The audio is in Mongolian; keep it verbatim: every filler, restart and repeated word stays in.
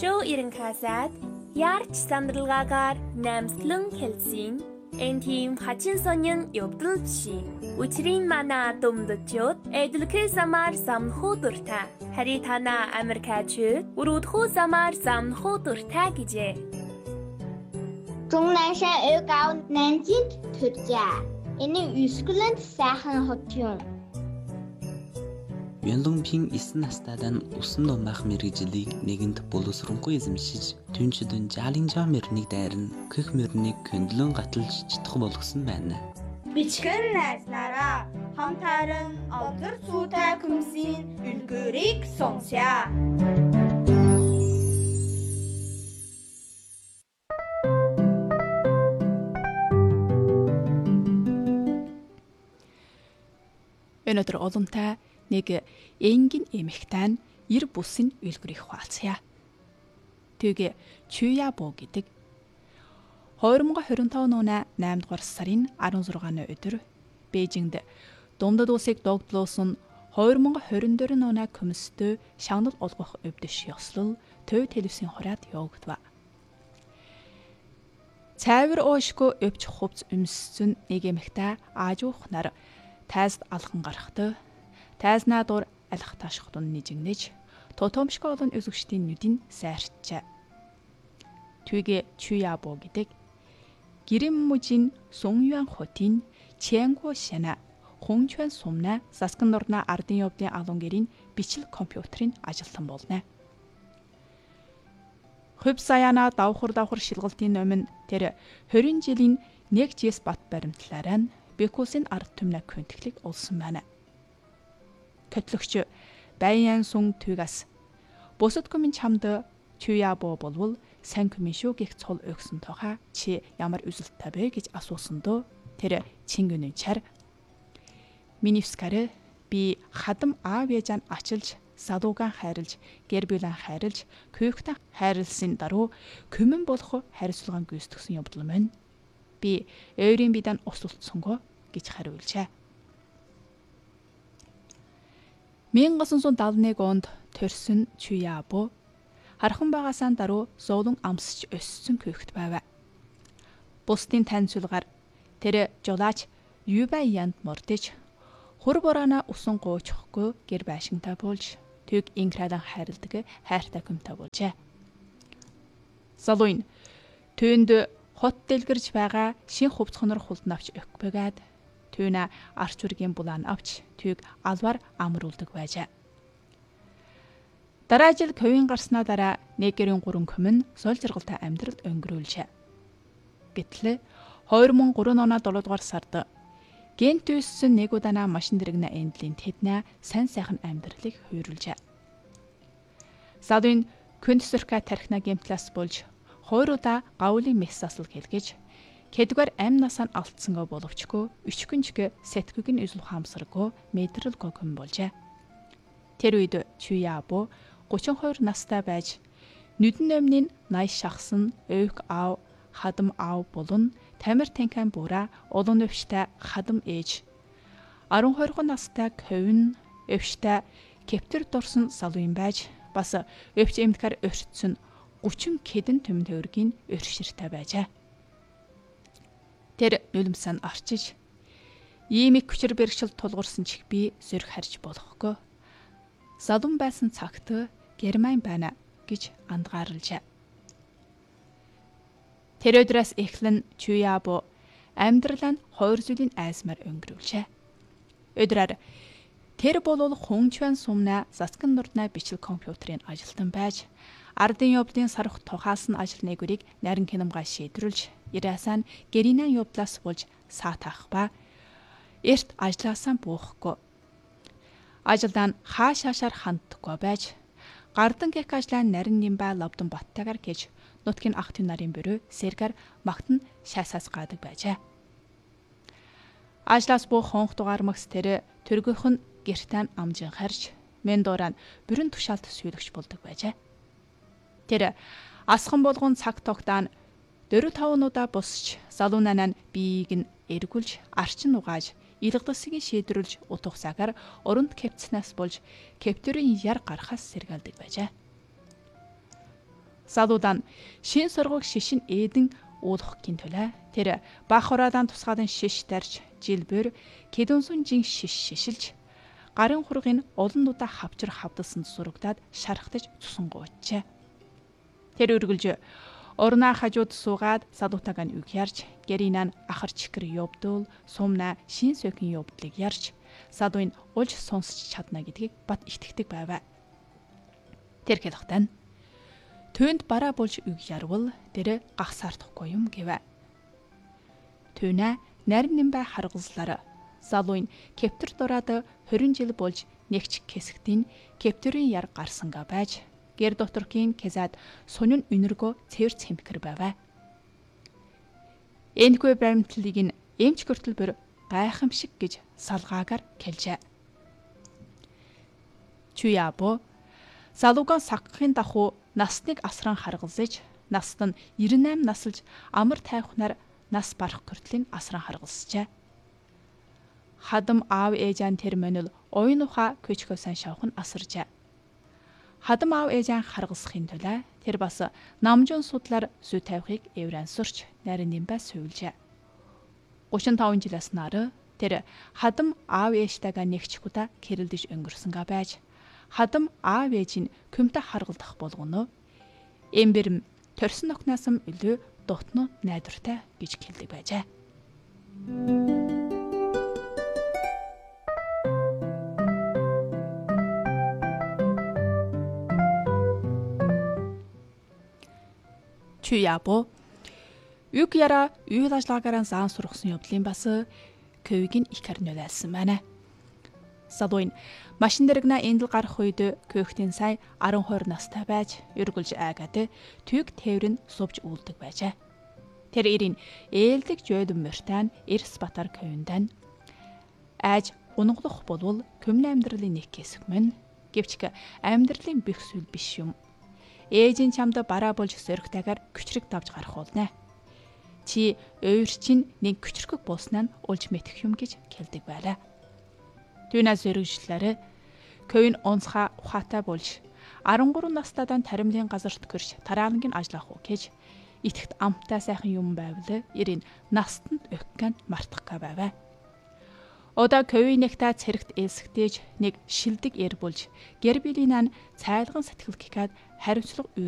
Жоо Ирэнгхасад Ярч сандралгаагаар намслан хэлсэн энэ тийм хачин сонин явдал биш. Учрын манай думдчууд эдлэхээ замаар самхуу дуртай. Хари тана Америкачууд өрөөдхөө замаар самхуу дуртай гэжээ. Жунгнашаа эгав нэнжид төржээ. Энэ үсгэлэнд сайхан хот юм. Янлумпийн эсн настадан усан номах мэрэгжлийг нэгэнд боловсронгүй эзэмшиж түнчдэн жалинжаа мөрнийг дайрна гэх мөрнийг көндлөн гаталж чадах болгосон байна. Бичгэн найснараа хамтаран одор цуутай күмсийн үлгэрийг сонсъя. Өнөөдөр олонтай нэг энгийн эмэгтэй нь эр бусын үлгэрийг хуваалцъя. Тэгэ Чуябо гэдэг хоёр мың двадцать пять оны наймд дугаар сарын арван зургааны өдөр Бээжинд Дундад улсыг догдлоосон хоёр мың двадцать четыре оны комисстэй шагнал олгох өвдөш ёслол төв телевизийн хураад явагдав. Цайвар оошгүй өвч хувц өмссөн нэг эмэгтэй аажуух нар тайзд алхан гарахтай тайзнаа дур алих таашхтун нижигнэж тотомшгүй олон үзэгчдийн нүдийн сайрчаа. Түгэ Чуябо гэдэг Гирэм мужийн Сунюан хотын Чэнгу шана Хончуан сумна Саскан нурна ардын явдлын алуун гэрийн бичил компьютерын ажилтан болно. Хөв саяна давхар давхар шилгалтын өмнө тэр двадцать жилийн нэг жис бат баримтлаараа нь Бекусын ард түмнэ көнтглийг олсон байна. Көтлөгч Баян сун түгас бусад көмийн чамд Чуябо болвол сайн көмийн шүү гэх цол өгсөн тоха чи ямар үзэлттэй бэ гэж асуусандоо тэр чингэнэн чар Минивскарэ би хадам аав ээжан ачилж садууган хайрлж гэрбилэн хайрлж күйхтэн хайрлсан даруй көмөн болох хариуцлаган гүйцэтгсэн явдал мөн би өөрийн бидан усулцсонго гэж хариулжээ. мянга тоғыз жүз алпыс нэг онд төрсөн Чуябо хархан багасаа даруй зовлон амсч өссөн күйхт байв. Бусдын таньцуулгаар тэр жолооч Юбаянд мордож хур борона усан гоочхгүй гэр байшинтай болж төг инкрадан хайрладаг хайртай хүмтэй болжээ. Залуун төвөнд хот дэлгэрж байгаа шин хувцхонор хулд навч өгбөгөөд түүнэ арч үргийн булаан авч төг алвар амруулдаг байжээ. Дараа жил ковийн гарснаа дараа нэг гэрийн гурван көмөн сол жаргалтай амьдрал өнгөрүүлжээ. Гэтэл хоёр мың гурван оны долоо дугаар сард гент үүссэн нэг удаанаа машин дэрэгнэ эндлийн тэднэ сайн сайхан амьдралыг хуйруулжээ. Садын күнтсэрхэ тархина гемтлас болж хоёр удаа гавлын мессасл хэлгэж кэдгээр ам насаа алдсангаа боловчгүй өчгөнчгэ сэтгэг нь үзэл хаамсаргүй мэдрэлгүй юм болжээ. Тэр үед Чуябо гучин хоёр настай байж нүдэн өмнө наяш шахсан өвг аав хадам аав болон тамир танкан бура олон өвчтэй хадам ээж арван хоёр настай ковин өвчтэй кептер дурсан салуун байж бас өвч эмтгэр өртсөн гучин кэдэн төм төвөргийн өрширтэй байжээ. Тэр нулимсан арчиж иймик хүчээр бэрхшил тулгуурсан чих би зөрх харж болохгүй. Залун байсан цагт Герман байна гэж андгаарлжээ. Тэр өдрөөс эхлэн Чуябо амьдралаа хоёр зүйлийн айсмаар өнгөрүүлжээ. Өдрөөр тэр болол Хончуан сумна Саскан нурдна бичил компьютерын ажилтан байж ардын явдлын сарх тухаасан ажил нэгүрийг нарийн киномгай шийдвэрлж Ирасан гэринэн явдлаас болж саатах ба эрт ажилласаа буухгүй. Ажилдан хаашаашаар ханддаггүй байж гардан гэх ажлаа нарийн нимба лавдан баттагаар гэж нутгийн ах тэн нарын бөрөө сэргэр магтан шаасаас гаадаг байжээ. Ажлаас буу хонх дугаар магс тэр төргөх нь гертан амжин харж мендоран бүрэн тушаалт сүйдэгч болдог байжээ. Тэр асхан болгон цаг тогтаан дөрөв тавнуудаа босч залуунанаа биеийг нь эргүүлж арчин угааж илгдсгийг шийдвэрлж утга цагаар оронд кепцнаас болж кептерийн яр гарахаас сэргэлдэг байжээ. Залуудан шин сургууг шишин ээдэн уулахын төлөө тэр бах хураадан тусгаадан шиш дарж жилбэр кедүнсүн жин шиш шишилж гарын хургийн олон удаа хавчар хавдсан зурагдаад шархтаж цусангуучжээ. Тэр үргэлж орнаа хажууд суугаад залуутаагаа үг ярьж гэринан ахар чикэр явдул сумна шин сөкийн явдлыг ярьж залууын улж сонсч чадна гэдгийг бат итгэдэг байваа. Тэр хэлэхдээ түүнд бараа болж үг ярвал тэр гахсаардахгүй юм гэвэ. Түүнэ нарийн нэмбай харгалзлаар залууын кептер дураад хорин жил болж нэгч хэсэгтийн кептерийн яр гарсанга байж гэр доторхийн кезад сунын үнэргөө цэвэр цэмхэр байваа. Энэгүй баримтлалыг нь эмч гөртөлбөр гайхамшиг гэж салгаагаар хэлжээ. Чуябо залуугаан сагхын дахуу насныг асран харгалзаж наст нь девяносто восемь наслж амар тайвхнаар нас барах гөртлийн асран харгалзжээ. Хадам аав ээжан тэр мөнөл оюун ухаа көчгөөсөн шавх нь асаржээ. Хадам аав ээжан харгалзахын төлөө тэр бас намжун судлаар зүй тавихыг эврансурч нарийн нэмбай сувилжээ. гучин таван жилээс нар тэр хадам аав ээжтэйгээ нэгч удаа кэрэлдэж өнгөрсөнгаа байж хадам аав ээж нь көмтө харгалдах болгоно эмбэрэм торсон окнаас нь илүү дотно найдвартай гэж хэлдэг байжээ. Чуябо үг яра үйл ажиллагаагаар заан сургасан явдлын бас көвийг нь их харнуулсан байна. Залууын машин дэрэгнэ эндэл гарах үед көөхтийн сая twelve настай байж өргөлж айгаад түйг тээврэн сувж үлдэг байжээ. Тэр ирийн ээлдэг жойдон мөртан Эрс Батар көвөндан айж унглах болвол көмний амьдралын нэг хэсэг мөн гэвч амьдралын бэх зүйл биш юм. Ээжийн чамд бараа болж сөрөгтэйгээр күчрэг давж гарах болно. Чи өөр чинь нэг күчрэг бууснаа нь улж мэдэх юм гэж хэлдэг байлаа. Түүнээс өргөжлөөрэ көвн онцха ухаатай болж13 настайдан таримлын газарт гэрч тараалангийн ажиллах уу гэж итгэт амттай сайхан юм байвал ирийн настанд өгкэн мартахга байваа. Ода көвийн нэгтаа цэрэгт ээлсгтээж нэг шилдэг эр болж гэр биелийнаа цайлган сэтгэл гихад хариуцлага